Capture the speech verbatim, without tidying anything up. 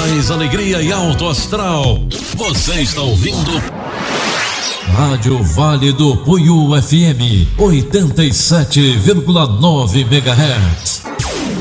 paz, alegria e alto astral. Você está ouvindo Rádio Vale do Puiú F M oitenta e sete vírgula nove megahertz.